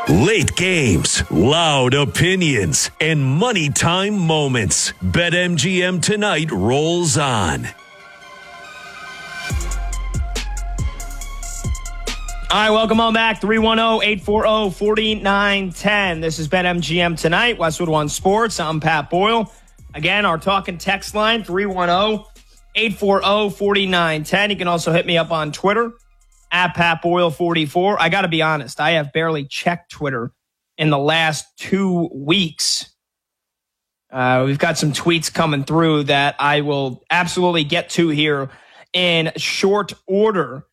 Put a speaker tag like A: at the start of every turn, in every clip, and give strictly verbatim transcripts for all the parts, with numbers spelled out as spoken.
A: Late games, loud opinions, and money time moments. BetMGM tonight rolls on.
B: All right, welcome on back. three one zero, eight four zero, four nine one zero. This is BetMGM tonight, Westwood One Sports. I'm Pat Boyle. Again, our talking text line, three one zero, eight four zero, four nine one zero. You can also hit me up on Twitter, at Pat Boyle forty-four. I got to be honest, I have barely checked Twitter in the last two weeks. Uh, we've got some tweets coming through that I will absolutely get to here in short order.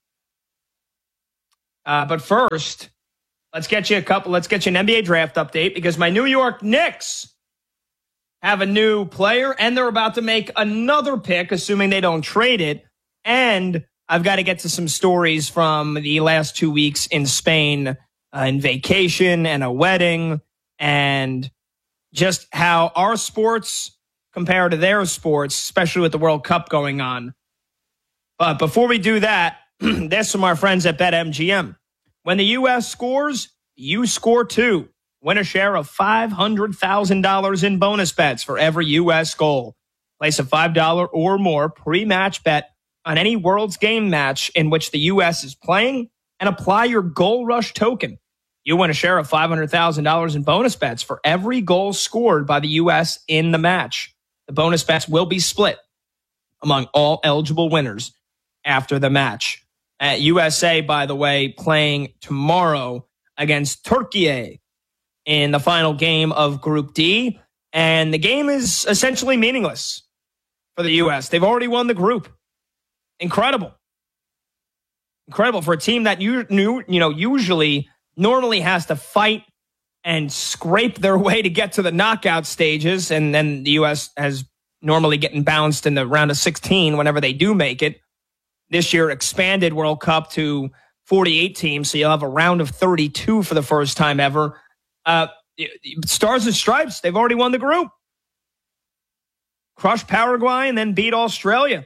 B: Uh, but first, let's get you a couple. Let's get you an N B A draft update because my New York Knicks have a new player and they're about to make another pick, assuming they don't trade it. And I've got to get to some stories from the last two weeks in Spain, uh, in vacation and a wedding, and just how our sports compare to their sports, especially with the World Cup going on. But before we do that, this from our friends at BetMGM. When the U S scores, you score too. Win a share of five hundred thousand dollars in bonus bets for every U S goal. Place a five dollars or more pre-match bet on any World's Game match in which the U S is playing and apply your Goal Rush token. You win a share of five hundred thousand dollars in bonus bets for every goal scored by the U S in the match. The bonus bets will be split among all eligible winners after the match. Uh, U S A, by the way, playing tomorrow against Turkey in the final game of Group D. And the game is essentially meaningless for the U S. They've already won the group. Incredible. Incredible for a team that you, you know, usually normally has to fight and scrape their way to get to the knockout stages. And then the U S has normally getting bounced in the round of sixteen whenever they do make it. This year expanded World Cup to forty-eight teams, so you'll have a round of thirty-two for the first time ever. Uh, Stars and Stripes, they've already won the group. Crushed Paraguay and then beat Australia.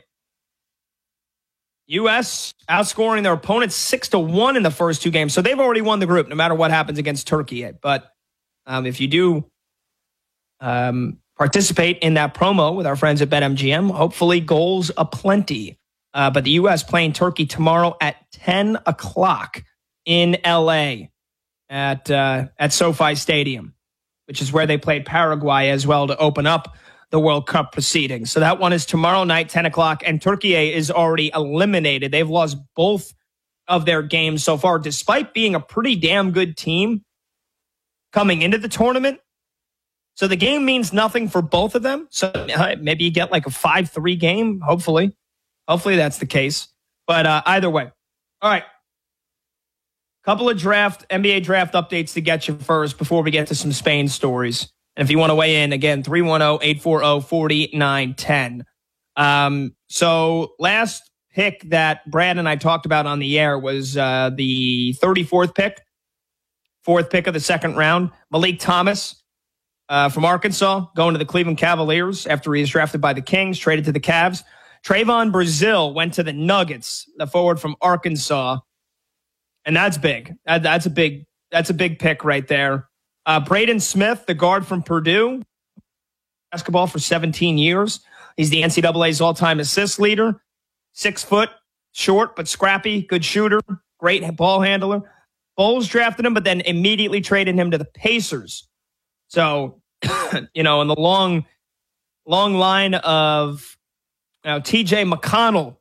B: U S outscoring their opponents six to one in the first two games, so they've already won the group no matter what happens against Turkey. But um, if you do um, participate in that promo with our friends at BetMGM, hopefully goals aplenty. Uh, but the U S playing Turkey tomorrow at ten o'clock in L A at uh, at SoFi Stadium, which is where they played Paraguay as well to open up the World Cup proceedings. So that one is tomorrow night, ten o'clock, and Turkey is already eliminated. They've lost both of their games so far, despite being a pretty damn good team coming into the tournament. So the game means nothing for both of them. So uh, maybe you get like a five three game, hopefully. Hopefully that's the case. But uh, either way. All right. Couple of draft, N B A draft updates to get you first before we get to some Spain stories. And if you want to weigh in, again, three one zero, eight four zero, four nine one zero. Um, so last pick that Brad and I talked about on the air was uh, the thirty-fourth pick, fourth pick of the second round. Malik Thomas uh, from Arkansas going to the Cleveland Cavaliers after he was drafted by the Kings, traded to the Cavs. Trayvon Brazile went to the Nuggets, the forward from Arkansas. And that's big. That, that's a big, that's a big pick right there. Uh, Braden Smith, the guard from Purdue, basketball for seventeen years. He's the N C double A's all-time assist leader. Six foot, short but scrappy, good shooter, great ball handler. Bulls drafted him, but then immediately traded him to the Pacers. So, you know, in the long, long line of you know, T J McConnell,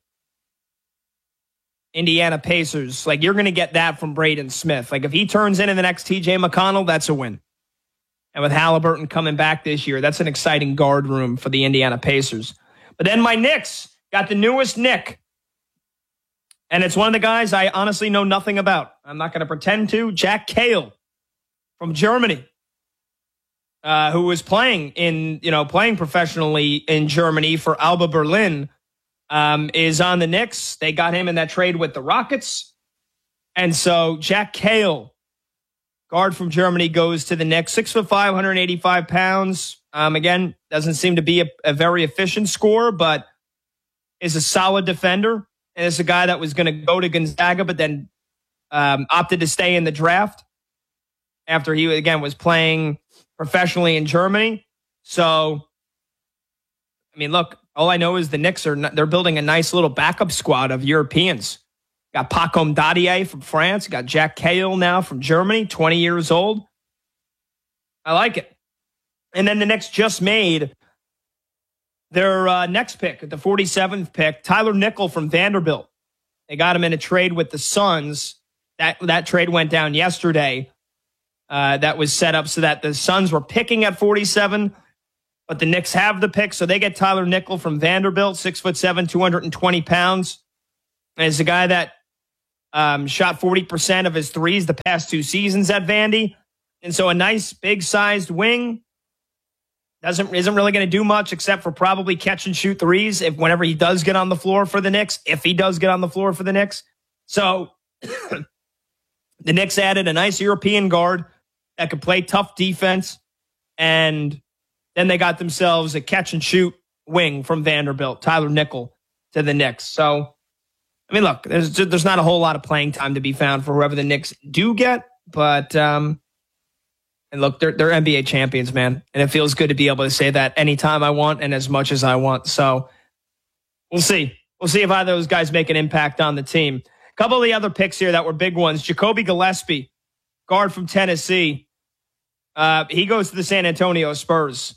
B: Indiana Pacers, like you're going to get that from Braden Smith. Like if he turns into the next T J McConnell, that's a win. And with Halliburton coming back this year, that's an exciting guard room for the Indiana Pacers. But then my Knicks got the newest Knick. And it's one of the guys I honestly know nothing about. I'm not going to pretend to. Jack Cahill from Germany, uh, who was playing in, you know, playing professionally in Germany for Alba Berlin. Um, is on the Knicks. They got him in that trade with the Rockets. And so Jack Cahill, guard from Germany, goes to the Knicks. Six foot five, one hundred eighty-five pounds. Um, again, doesn't seem to be a, a very efficient scorer, but is a solid defender. And is a guy that was going to go to Gonzaga, but then um, opted to stay in the draft. after he, again, was playing professionally in Germany. So, I mean, look, all I know is the Knicks are, they're building a nice little backup squad of Europeans. Got Pacom Dadier from France. Got Jack Cahill now from Germany, twenty years old. I like it. And then the Knicks just made their uh, next pick, at the forty-seventh pick, Tyler Nickel from Vanderbilt. They got him in a trade with the Suns. That, that trade went down yesterday. Uh, that was set up so that the Suns were picking at forty-seven, but the Knicks have the pick, so they get Tyler Nickel from Vanderbilt, six foot seven, two hundred twenty pounds. And he's a guy that um, shot forty percent of his threes the past two seasons at Vandy. And so a nice, big-sized wing. Doesn't, isn't really going to do much except for probably catch and shoot threes if whenever he does get on the floor for the Knicks, if he does get on the floor for the Knicks. So the Knicks added a nice European guard that could play tough defense, and then they got themselves a catch and shoot wing from Vanderbilt, Tyler Nickel, to the Knicks. So, I mean, look, there's there's not a whole lot of playing time to be found for whoever the Knicks do get, but um, and look, they're they're N B A champions, man, and it feels good to be able to say that anytime I want and as much as I want. So we'll see. We'll see if either of those guys make an impact on the team. A couple of the other picks here that were big ones. Jacoby Gillespie, guard from Tennessee. Uh, he goes to the San Antonio Spurs.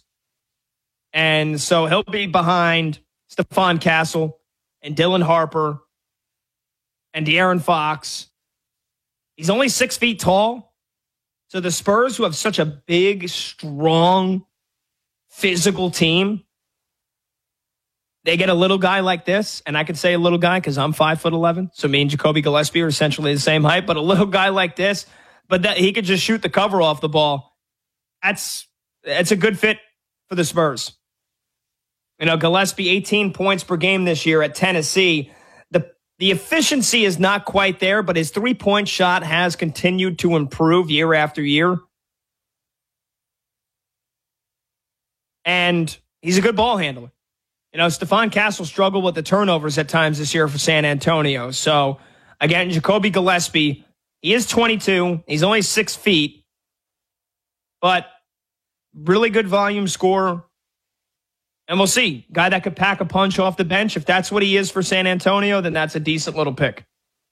B: And so he'll be behind Stephon Castle and Dylan Harper and De'Aaron Fox. He's only six feet tall. So the Spurs, who have such a big, strong, physical team, they get a little guy like this. And I could say a little guy because I'm five foot eleven. So me and Jacoby Gillespie are essentially the same height. But a little guy like this, but that he could just shoot the cover off the ball. That's, that's a good fit for the Spurs. You know, Gillespie, eighteen points per game this year at Tennessee. The the efficiency is not quite there, but his three-point shot has continued to improve year after year. And he's a good ball handler. You know, Stephon Castle struggled with the turnovers at times this year for San Antonio. So, again, Jacoby Gillespie, he is twenty-two. He's only six feet. But really good volume scorer. And we'll see. Guy that could pack a punch off the bench. If that's what he is for San Antonio, then that's a decent little pick.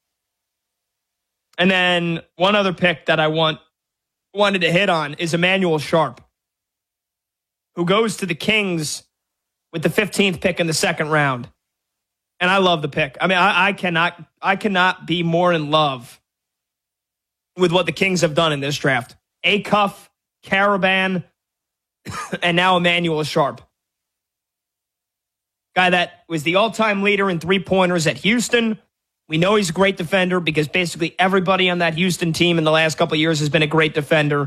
B: And then one other pick that I want wanted to hit on is Emmanuel Sharp, who goes to the Kings with the fifteenth pick in the second round. And I love the pick. I mean, I, I cannot I cannot be more in love with what the Kings have done in this draft. Acuff, Caravan, and now Emmanuel Sharp. Guy that was the all-time leader in three-pointers at Houston. We know he's a great defender because basically everybody on that Houston team in the last couple of years has been a great defender.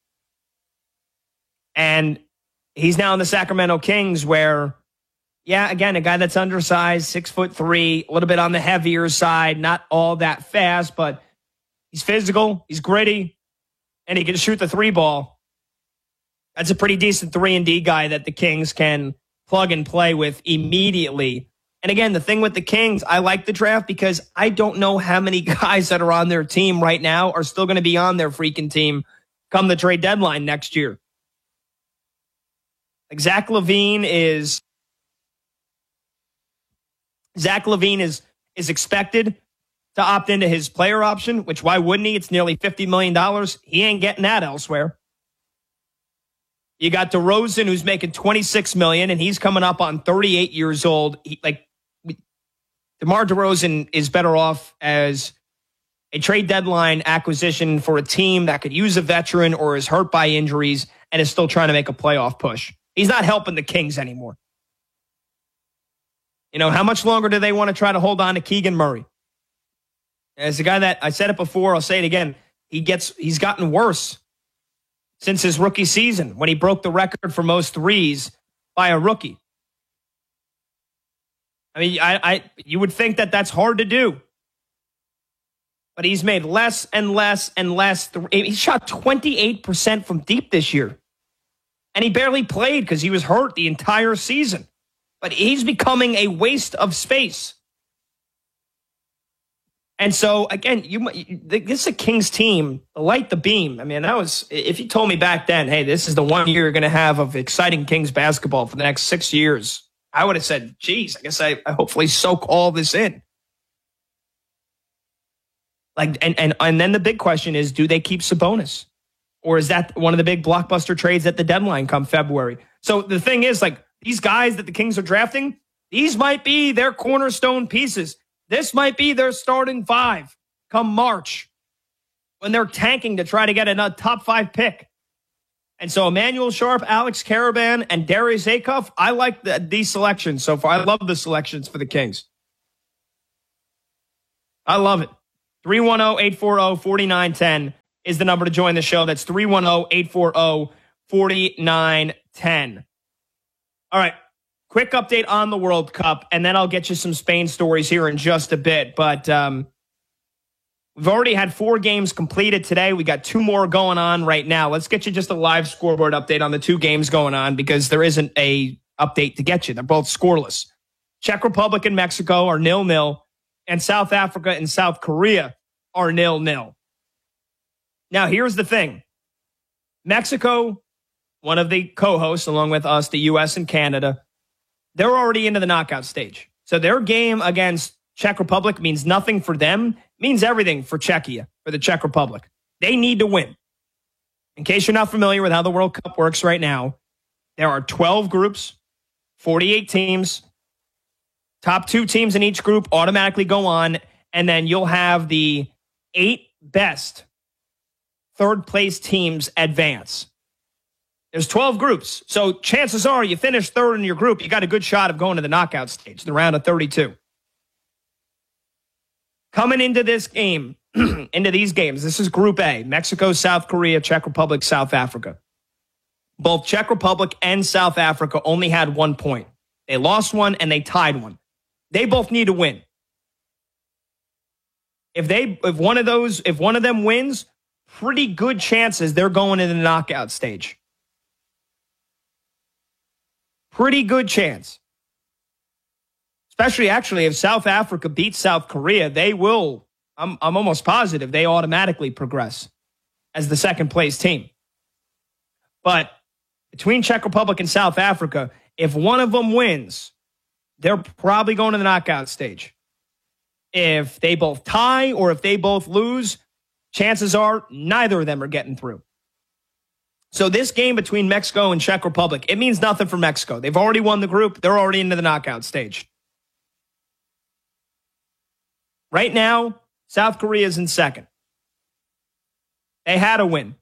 B: And he's now in the Sacramento Kings where, yeah, again, a guy that's undersized, six foot three, a little bit on the heavier side, not all that fast, but he's physical, he's gritty, and he can shoot the three ball. That's a pretty decent three and D guy that the Kings can plug and play with immediately. And again, the thing with the Kings, I like the draft because I don't know how many guys that are on their team right now are still going to be on their freaking team come the trade deadline next year. Like Zach LaVine is Zach LaVine is is expected to opt into his player option, which why wouldn't he? It's nearly fifty million dollars. He ain't getting that elsewhere. You got DeRozan, who's making twenty-six million dollars, and he's coming up on thirty-eight years old. He, like, DeMar DeRozan is better off as a trade deadline acquisition for a team that could use a veteran or is hurt by injuries and is still trying to make a playoff push. He's not helping the Kings anymore. You know, how much longer do they want to try to hold on to Keegan Murray? As a guy that, I said it before, I'll say it again, he gets, he's gotten worse since his rookie season when he broke the record for most threes by a rookie. I mean, I, I you would think that that's hard to do. But he's made less and less and less. Th- he shot twenty-eight percent from deep this year. And he barely played because he was hurt the entire season. But he's becoming a waste of space. And so, again, you, this is a Kings team, the light, the beam. I mean, that was, if you told me back then, hey, this is the one year you're going to have of exciting Kings basketball for the next six years, I would have said, geez, I guess I, I hopefully soak all this in. Like, and, and, and then the big question is, do they keep Sabonis? Or is that one of the big blockbuster trades at the deadline come February? So the thing is, like, these guys that the Kings are drafting, these might be their cornerstone pieces. This might be their starting five come March when they're tanking to try to get a top five pick. And so Emmanuel Sharp, Alex Karaban, and Darius Acuff, I like the, these selections so far. I love the selections for the Kings. I love it. three one zero, eight four zero, four nine one zero is the number to join the show. That's three one zero, eight four zero, four nine one zero. All right. Quick update on the World Cup, and then I'll get you some Spain stories here in just a bit. But um, we've already had four games completed today. We got two more going on right now. Let's get you just a live scoreboard update on the two games going on because there isn't a update to get you. They're both scoreless. Czech Republic and Mexico are nil nil, and South Africa and South Korea are nil nil. Now, here's the thing. Mexico, one of the co-hosts, along with us, the U S and Canada, they're already into the knockout stage. So their game against Czech Republic means nothing for them, means everything for Czechia, for the Czech Republic. They need to win. In case you're not familiar with how the World Cup works right now, there are twelve groups, forty-eight teams. Top two teams in each group automatically go on, and then you'll have the eight best third place teams advance. There's twelve groups, so chances are you finish third in your group, you got a good shot of going to the knockout stage, the round of thirty-two. Coming into this game, into these games, this is Group A, Mexico, South Korea, Czech Republic, South Africa. Both Czech Republic and South Africa only had one point. They lost one and they tied one. They both need to win. If they, if one of those, if one of them wins, pretty good chances they're going to the knockout stage. Pretty good chance. Especially, actually, if South Africa beats South Korea, they will, I'm, I'm almost positive, they automatically progress as the second place team. But between Czech Republic and South Africa, if one of them wins, they're probably going to the knockout stage. If they both tie or if they both lose, chances are neither of them are getting through. So this game between Mexico and Czech Republic, it means nothing for Mexico. They've already won the group. They're already into the knockout stage. Right now, South Korea is in second. They had a win.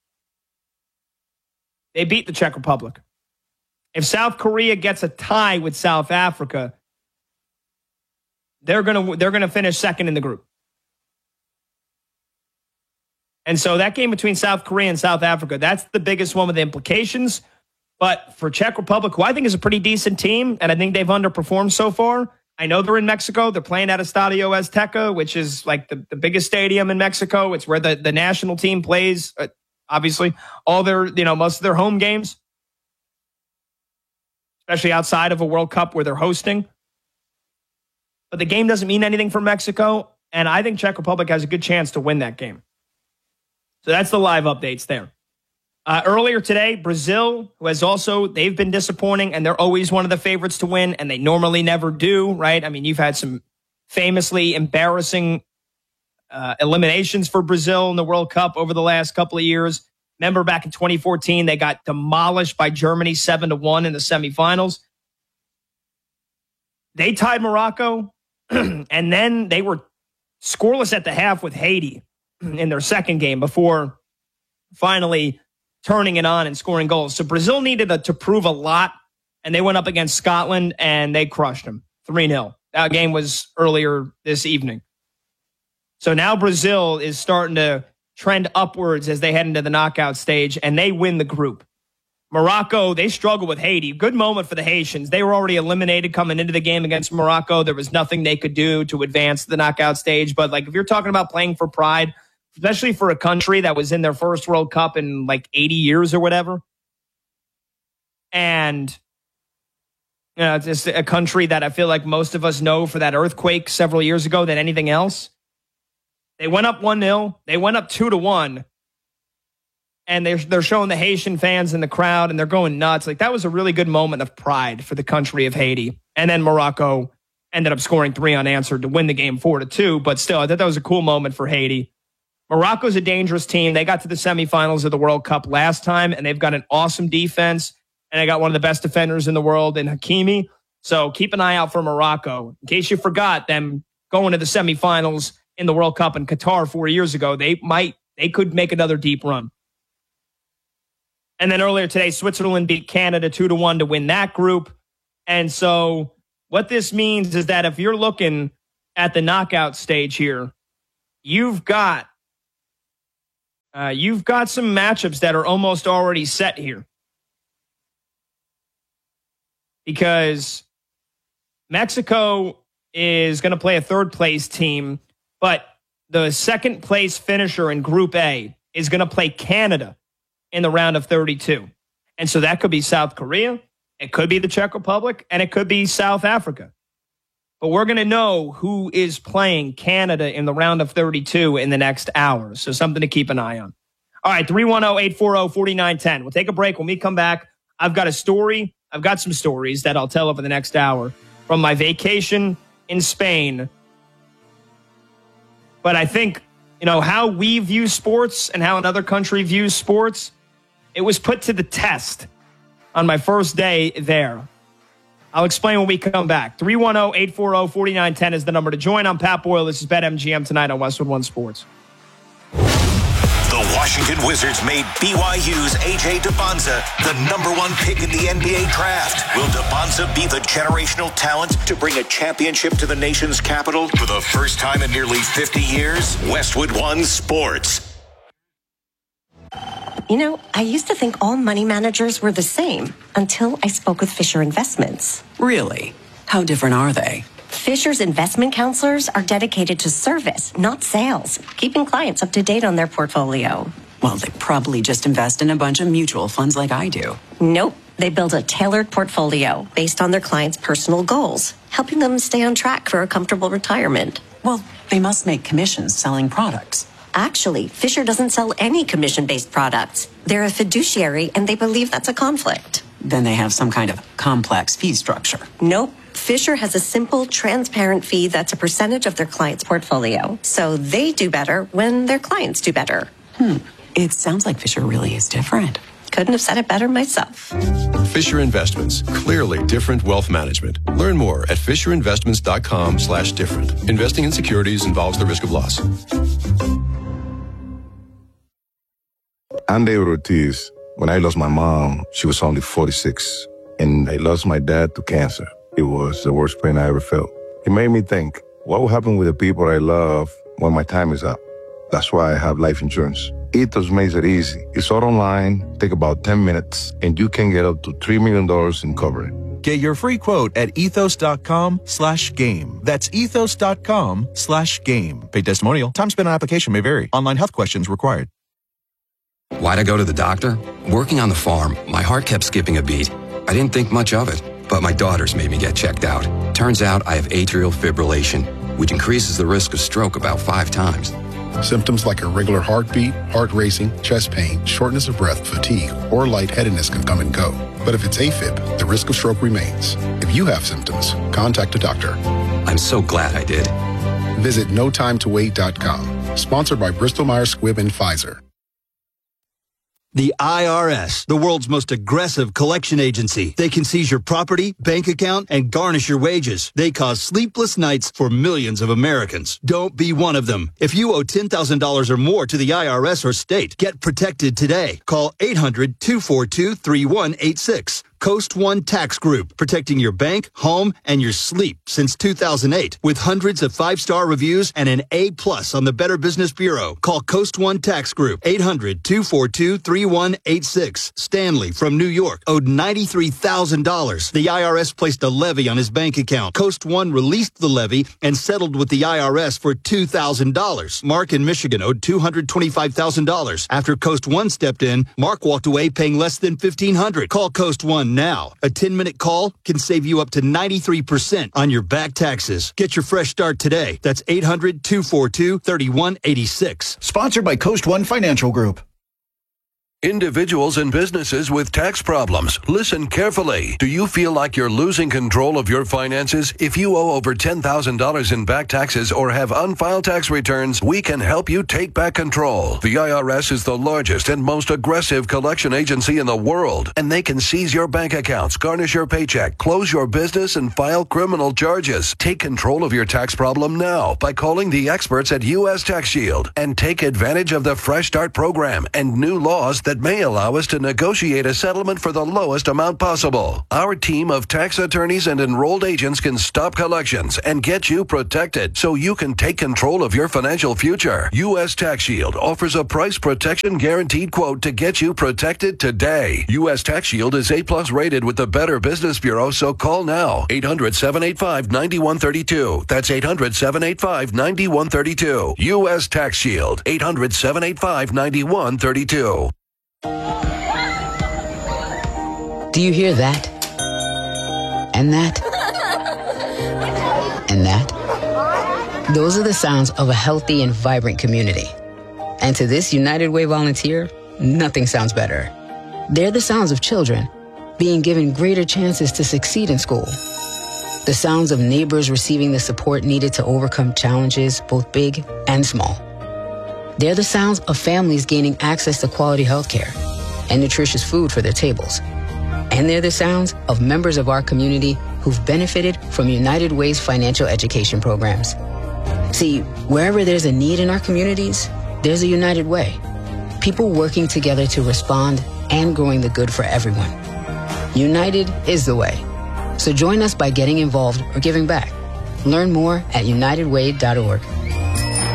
B: They beat the Czech Republic. If South Korea gets a tie with South Africa, they're going to they're going to finish second in the group. And so that game between South Korea and South Africa, that's the biggest one with the implications. But for Czech Republic, who I think is a pretty decent team, and I think they've underperformed so far. I know they're in Mexico. They're playing at Estadio Azteca, which is like the, the biggest stadium in Mexico. It's where the, the national team plays, uh, obviously, all their, you know, most of their home games, especially outside of a World Cup where they're hosting. But the game doesn't mean anything for Mexico, and I think Czech Republic has a good chance to win that game. So that's the live updates there. Uh, earlier today, Brazil, who has also, they've been disappointing, and they're always one of the favorites to win, and they normally never do, right? I mean, you've had some famously embarrassing uh, eliminations for Brazil in the World Cup over the last couple of years. Remember back in twenty fourteen, they got demolished by Germany seven to one in the semifinals. They tied Morocco, and then they were scoreless at the half with Haiti in their second game before finally turning it on and scoring goals. So Brazil needed a, to prove a lot, and they went up against Scotland, and they crushed them three nil. That game was earlier this evening. So now Brazil is starting to trend upwards as they head into the knockout stage, and they win the group. Morocco, they struggle with Haiti. Good moment for the Haitians. They were already eliminated coming into the game against Morocco. There was nothing they could do to advance to the knockout stage. But like if you're talking about playing for pride, especially for a country that was in their first World Cup in like eighty years or whatever. And, you know, it's just a country that I feel like most of us know for that earthquake several years ago than anything else. They went up one nil. They went up two to one. And they're, they're showing the Haitian fans in the crowd, and they're going nuts. Like, that was a really good moment of pride for the country of Haiti. And then Morocco ended up scoring three unanswered to win the game four to two. But still, I thought that was a cool moment for Haiti. Morocco's a dangerous team. They got to the semifinals of the World Cup last time, and they've got an awesome defense. And they got one of the best defenders in the world in Hakimi. So keep an eye out for Morocco. In case you forgot them going to the semifinals in the World Cup in Qatar four years ago, they might, they could make another deep run. And then earlier today, Switzerland beat Canada two to one to win that group. And so what this means is that if you're looking at the knockout stage here, you've got uh, you've got some matchups that are almost already set here. Because Mexico is going to play a third place team, but the second place finisher in Group A is going to play Canada in the round of thirty-two. And so that could be South Korea, it could be the Czech Republic, and it could be South Africa. But we're going to know who is playing Canada in the round of thirty-two in the next hour. So something to keep an eye on. All right, three one zero, eight four zero, four nine one zero. We'll take a break. When we come back, I've got a story. I've got some stories that I'll tell over the next hour from my vacation in Spain. But I think, you know, how we view sports and how another country views sports, it was put to the test on my first day there. I'll explain when we come back. three one zero, eight four zero, four nine one zero is the number to join. I'm Pat Boyle. This is BetMGM tonight on Westwood One Sports.
C: The Washington Wizards made B Y U's A J Dybonza the number one pick in the N B A draft. Will Dybonza be the generational talent to bring a championship to the nation's capital for the first time in nearly fifty years? Westwood One Sports.
D: You know, I used to think all money managers were the same until I spoke with Fisher Investments.
E: Really? How different are they?
D: Fisher's investment counselors are dedicated to service, not sales, keeping clients up to date on their portfolio.
E: Well, they probably just invest in a bunch of mutual funds like I do.
D: Nope. They build a tailored portfolio based on their clients' personal goals, helping them stay on track for a comfortable retirement.
E: Well, they must make commissions selling products.
D: Actually, Fisher doesn't sell any commission-based products. They're a fiduciary, and they believe that's a conflict.
E: Then they have some kind of complex fee structure.
D: Nope. Fisher has a simple, transparent fee that's a percentage of their client's portfolio. So they do better when their clients do better.
E: Hmm. It sounds like Fisher really is different.
D: Couldn't have said it better myself.
F: Fisher Investments. Clearly different wealth management. Learn more at fisherinvestments.com slash different. Investing in securities involves the risk of loss.
G: I'm David Ortiz. When I lost my mom, she was only forty-six. And I lost my dad to cancer. It was the worst pain I ever felt. It made me think, what will happen with the people I love when my time is up? That's why I have life insurance. Ethos makes it easy. It's all online, take about ten minutes, and you can get up to three million dollars in coverage.
H: Get your free quote at ethos.com slash game. That's ethos.com slash game. Paid testimonial. Time spent on application may vary. Online health questions required.
I: Why'd I go to the doctor? Working on the farm, my heart kept skipping a beat. I didn't think much of it, but my daughters made me get checked out. Turns out I have atrial fibrillation, which increases the risk of stroke about five times.
J: Symptoms like irregular heartbeat, heart racing, chest pain, shortness of breath, fatigue, or lightheadedness can come and go. But if it's AFib, the risk of stroke remains. If you have symptoms, contact a doctor.
I: I'm so glad I did.
J: Visit no time to wait dot com. Sponsored by Bristol Myers Squibb and Pfizer.
K: The I R S, the world's most aggressive collection agency. They can seize your property, bank account, and garnish your wages. They cause sleepless nights for millions of Americans. Don't be one of them. If you owe ten thousand dollars or more to the I R S or state, get protected today. Call eight hundred, two four two, three one eight six. Coast One Tax Group, protecting your bank, home, and your sleep since two thousand eight. With hundreds of five-star reviews and an A plus on the Better Business Bureau. Call Coast One Tax Group, eight hundred, two four two, three one eight six. Stanley from New York owed ninety-three thousand dollars. The I R S placed a levy on his bank account. Coast One released the levy and settled with the I R S for two thousand dollars. Mark in Michigan owed two hundred twenty-five thousand dollars. After Coast One stepped in, Mark walked away paying less than fifteen hundred dollars. Call Coast One now. A ten-minute call can save you up to ninety-three percent on your back taxes. Get your fresh start today. That's eight hundred, two four two, three one eight six.
L: Sponsored by Coast One Financial Group.
A: Individuals and businesses with tax problems, listen carefully. Do you feel like you're losing control of your finances? If you owe over ten thousand dollars in back taxes or have unfiled tax returns, we can help you take back control. The I R S is the largest and most aggressive collection agency in the world, and they can seize your bank accounts, garnish your paycheck, close your business, and file criminal charges. Take control of your tax problem now by calling the experts at U S Tax Shield and take advantage of the Fresh Start program and new laws that that may allow us to negotiate a settlement for the lowest amount possible. Our team of tax attorneys and enrolled agents can stop collections and get you protected so you can take control of your financial future. U S Tax Shield offers a price protection guaranteed quote to get you protected today. U S Tax Shield is A plus rated with the Better Business Bureau, so call now. eight hundred, seven eight five, nine one three two. That's eight hundred, seven eight five, nine one three two. U S Tax Shield. eight hundred, seven eight five, nine one three two.
M: Do you hear that? And that? And that? Those are the sounds of a healthy and vibrant community. And to this United Way volunteer, nothing sounds better. They're the sounds of children being given greater chances to succeed in school. The sounds of neighbors receiving the support needed to overcome challenges, both big and small. They're the sounds of families gaining access to quality health care and nutritious food for their tables. And they're the sounds of members of our community who've benefited from United Way's financial education programs. See, wherever there's a need in our communities, there's a United Way. People working together to respond and growing the good for everyone. United is the way. So join us by getting involved or giving back. Learn more at united way dot org.